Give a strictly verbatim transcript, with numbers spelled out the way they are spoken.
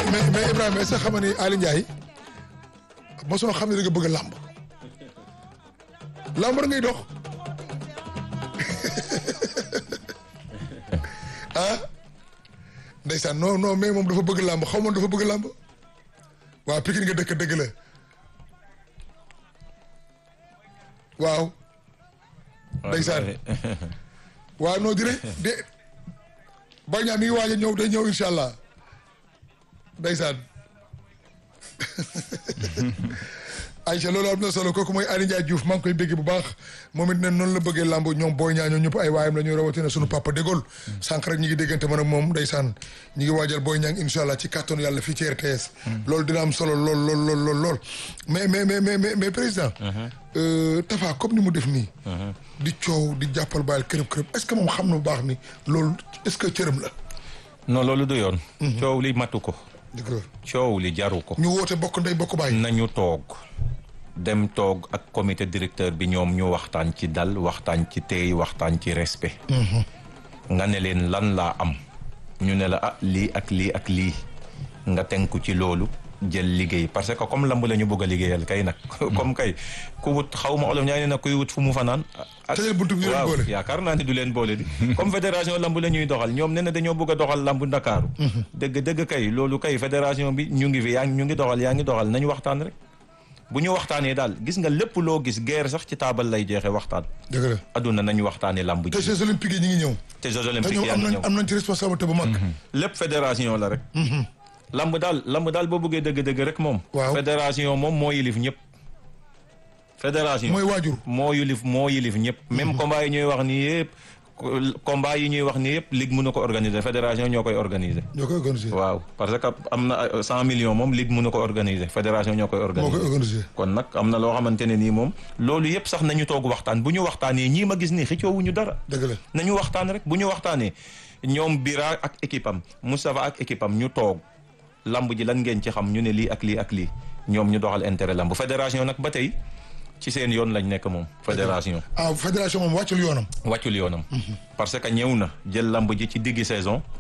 mais mais Ibrahima est-ce que xam nga ni Ali Ndiaye mosoo xam ne da nga bëgg a làmb làmb da ngay dox ah ndeysaan non non mais moom dafa bëgg làmb xaw ma dafa bëgg làmb waaw Pikine nga dëkk dëgg la waaw ndeysaan waaw non dire de Boy Niang mi ngi waaj a ñëw day ñëw incha allah ndeysaan Aïcha loolu am na solo kooku mooy Aly Ndiaye Diouf maa ngi koy bégg bu baax moom it ne noonu la bëggee làmb ñoom Boy Niang ñoom ñëpp ay waayam la ñuy rawatina sunu papa Dégol sànq rek ñi ngi déggante man ak moom ndeysaan ñi ngi waajal Boy Niang incha allah ci kàttanu yàlla fii ci R T S loolu dina am solo lool lool lool lool lool mais mais mais mais mais président Tafa comme ni mu def nii di coow di jàppal bàyyil kërëb kërëb est-ce que moom xam na bu baax ni loolu est-ce que cërëm la non loolu du yoon coow li matu ko dëgg la coow li jaru ko ñu woote bokk ndey bokk bàyyi nañu toog dem toog ak comité directeur bi ñoom ñu waxtaan ci dal waxtaan ci teey waxtaan ci respect nga ne leen lan laa am ñu ne la ah lii ak lii ak lii nga tenku ci loolu jël liggéey parce que comme lamb la ñu bëgg a liggéeyal kay nag comme kay ku wut xaw ma olof ñaa ne nag kuy wut fu mu fanaan tëjal buntu bi waaw boole yaakaar naa ne du leen boole di comme fédération lamb la ñuy doxal ñoom ne na dañoo bëgg a doxal lamb Ndakaaru dëgg dëgg kay loolu kay fédération bi ñu ngi fi yaa ngi ñu ngi doxal yaa ngi doxal nañu waxtaan rek bu ñu waxtaanee daal gis nga lépp loo gis guerre sax ci taabal lay jeexee waxtaan dëgg la adduna nañu waxtaanee lamb ji te Jeux olympiques yi ñu ngi ñëw te Jeux te olympiques ñoom yaa am ngi nañ ñëw am nañ ci responsabilité bu mag lépp fédération la rek lamb daal lamb daal boo bëggee dëgg-dëgg rek moom waaw fédération moom moo yilif ñëpp fédération mooy waajur moo yilif moo yilif ñëpp même combat yi ñuy wax nii yëpp combat yi ñuy wax nii yëpp ligue mënu ko organiser fédération ñoo koy organiser ñoo koy organiser waaw parce que am na cent millions moom ligue mënu ko organiser fédération ñoo koy moo koy organiser organiser kon nag am na loo xamante ne nii moom loolu yëpp sax nañu toog waxtaan bu ñu waxtaanee ñii ma gis nii xëccoowuñu dara dëgg la nañu waxtaan rek bu ñu waxtaanee ñoom Bira ak équipe am Moustapha ak équipe am ñu toog lamb ji lan ngeen ci xam ñu ne lii ak lii ak lii ñoom ñu doxal intérêt lamb fédération nag ba tey ci seen yoon lañ nekk moom fédération ah fédération moom wàccul yoonam wàccul yoonam parce que ñëw na jël lamb ji ci diggi saison